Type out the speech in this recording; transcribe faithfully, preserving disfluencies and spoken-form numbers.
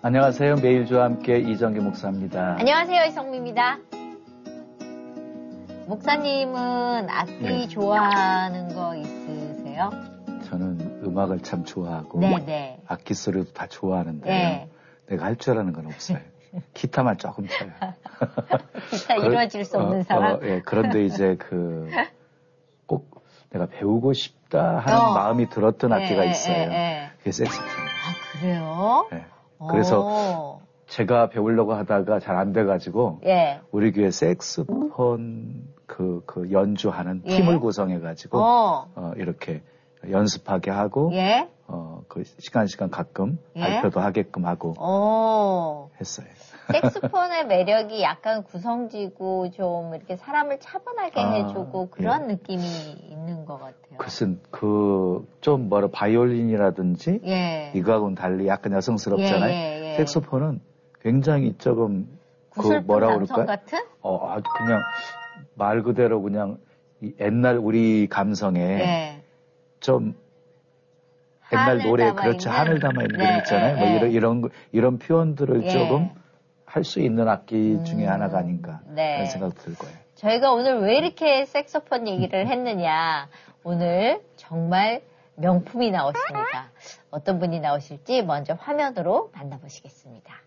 안녕하세요. 매일주와 함께 이정기 목사입니다. 안녕하세요. 이성미입니다. 목사님은 악기 네. 좋아하는 거 있으세요? 저는 음악을 참 좋아하고 네네. 악기 소리도 다 좋아하는데요. 네. 내가 할 줄 아는 건 없어요. 기타만 조금 쳐요. 기타 이루어질 수 없는 어, 사람? 어, 예, 그런데 이제 그 꼭 내가 배우고 싶다 하는 어. 마음이 들었던 예, 악기가 있어요. 예, 예. 그게 색소폰이에요. 아, 그래요? 네. 그래서 제가 배우려고 하다가 잘 안 돼가지고 예. 우리 교회 색소폰 그, 그 연주하는 예. 팀을 구성해가지고 어. 어, 이렇게 연습하게 하고 예. 어, 그 시간 시간 가끔 예. 발표도 하게끔 하고 오. 했어요. 색소폰의 매력이 약간 구성지고 좀 이렇게 사람을 차분하게 아, 해주고 그런 예. 느낌이 있는 것 같아요. 글쎄, 그, 좀 뭐라, 바이올린이라든지 예. 이거하고는 달리 약간 여성스럽잖아요. 예, 예, 예. 색소폰은 굉장히 조금 그 뭐라 그럴까요? 같은? 어, 아주 그냥 말 그대로 그냥 옛날 우리 감성에 예. 좀 옛날 노래 그렇죠. 하늘 담아 있는 네, 거 있잖아요. 예, 뭐 이런 이런 이런 표현들을 예. 조금 할 수 있는 악기 음, 중에 하나가 아닌가 네. 그런 생각 들 거예요. 저희가 오늘 왜 이렇게 색소폰 얘기를 했느냐. 오늘 정말 명품이 나오십니다. 어떤 분이 나오실지 먼저 화면으로 만나보시겠습니다.